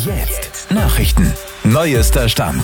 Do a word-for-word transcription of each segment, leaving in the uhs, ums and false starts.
Jetzt Nachrichten. Neuester Stand.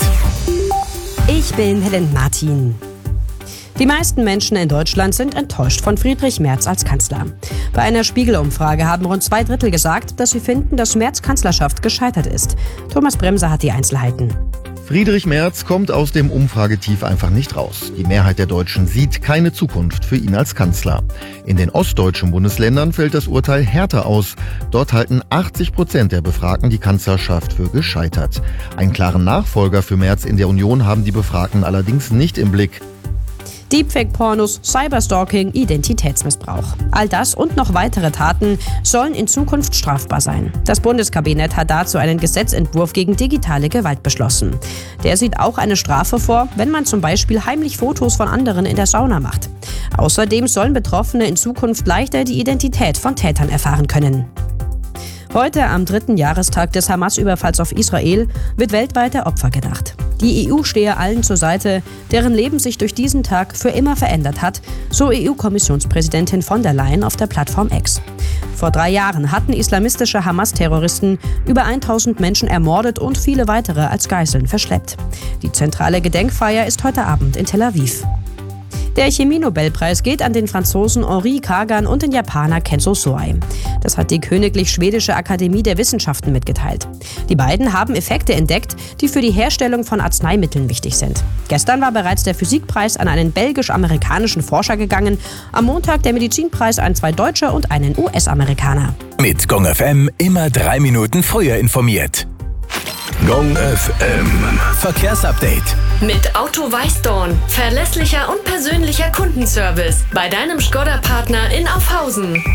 Ich bin Helen Martin. Die meisten Menschen in Deutschland sind enttäuscht von Friedrich Merz als Kanzler. Bei einer Spiegel-Umfrage haben rund zwei Drittel gesagt, dass sie finden, dass Merz' Kanzlerschaft gescheitert ist. Thomas Bremser hat die Einzelheiten. Friedrich Merz kommt aus dem Umfragetief einfach nicht raus. Die Mehrheit der Deutschen sieht keine Zukunft für ihn als Kanzler. In den ostdeutschen Bundesländern fällt das Urteil härter aus. Dort halten achtzig Prozent der Befragten die Kanzlerschaft für gescheitert. Einen klaren Nachfolger für Merz in der Union haben die Befragten allerdings nicht im Blick. Deepfake-Pornos, Cyberstalking, Identitätsmissbrauch. All das und noch weitere Taten sollen in Zukunft strafbar sein. Das Bundeskabinett hat dazu einen Gesetzentwurf gegen digitale Gewalt beschlossen. Der sieht auch eine Strafe vor, wenn man zum Beispiel heimlich Fotos von anderen in der Sauna macht. Außerdem sollen Betroffene in Zukunft leichter die Identität von Tätern erfahren können. Heute, am dritten Jahrestag des Hamas-Überfalls auf Israel, wird weltweit der Opfer gedacht. Die E U stehe allen zur Seite, deren Leben sich durch diesen Tag für immer verändert hat, so E U-Kommissionspräsidentin von der Leyen auf der Plattform X. Vor drei Jahren hatten islamistische Hamas-Terroristen über tausend Menschen ermordet und viele weitere als Geiseln verschleppt. Die zentrale Gedenkfeier ist heute Abend in Tel Aviv. Der Chemie-Nobelpreis geht an den Franzosen Henri Kagan und den Japaner Kenzo Soei. Das hat die Königlich Schwedische Akademie der Wissenschaften mitgeteilt. Die beiden haben Effekte entdeckt, die für die Herstellung von Arzneimitteln wichtig sind. Gestern war bereits der Physikpreis an einen belgisch-amerikanischen Forscher gegangen, am Montag der Medizinpreis an zwei Deutsche und einen U S-Amerikaner. Mit Gong F M immer drei Minuten früher informiert. Gong F M Verkehrsupdate. Mit Auto Weißdorn. Verlässlicher und persönlicher Kundenservice bei deinem Škoda-Partner in Aufhausen.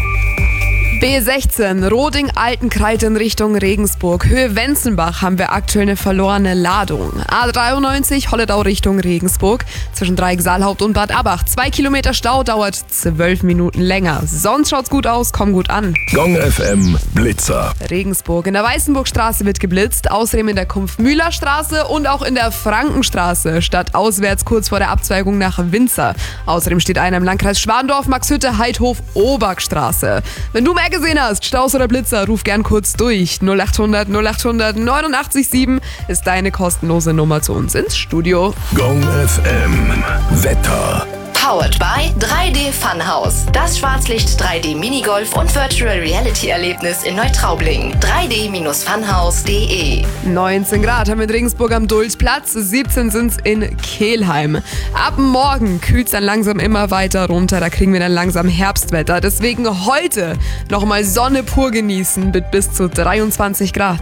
B sechzehn, Roding-Altenkreuz in Richtung Regensburg. Höhe Wenzenbach haben wir aktuell eine verlorene Ladung. A dreiundneunzig, Holledau Richtung Regensburg. Zwischen Dreieck-Saalhaupt und Bad Abach. Zwei Kilometer Stau, dauert zwölf Minuten länger. Sonst schaut's gut aus, komm gut an. Gong F M Blitzer. Regensburg. In der Weißenburgstraße wird geblitzt. Außerdem in der Kumpf-Mühler-Straße und auch in der Frankenstraße. Stadtauswärts kurz vor der Abzweigung nach Winzer. Außerdem steht einer im Landkreis Schwandorf, Maxhütte, Heidhof, Obergstraße. Wenn du mehr gesehen hast, Staus oder Blitzer, ruf gern kurz durch. null achthundert null achthundert neunundachtzig sieben ist deine kostenlose Nummer zu uns ins Studio. Gong F M Wetter. Powered by drei D Funhouse. Das Schwarzlicht drei D Minigolf und Virtual Reality Erlebnis in Neutraubling. drei D Funhouse punkt de neunzehn Grad haben wir in Regensburg am Dulzplatz, siebzehn sind's in Kelheim. Ab morgen kühlt's dann langsam immer weiter runter, da kriegen wir dann langsam Herbstwetter. Deswegen heute nochmal Sonne pur genießen mit bis zu dreiundzwanzig Grad.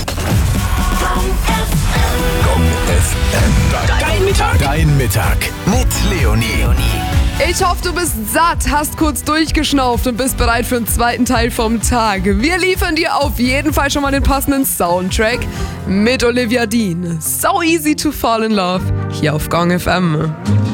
Gong F M. Dein Mittag. Dein Mittag mit Leonie. Ich hoffe, du bist satt, hast kurz durchgeschnauft und bist bereit für den zweiten Teil vom Tag. Wir liefern dir auf jeden Fall schon mal den passenden Soundtrack mit Olivia Dean. So easy to fall in love hier auf Gong F M.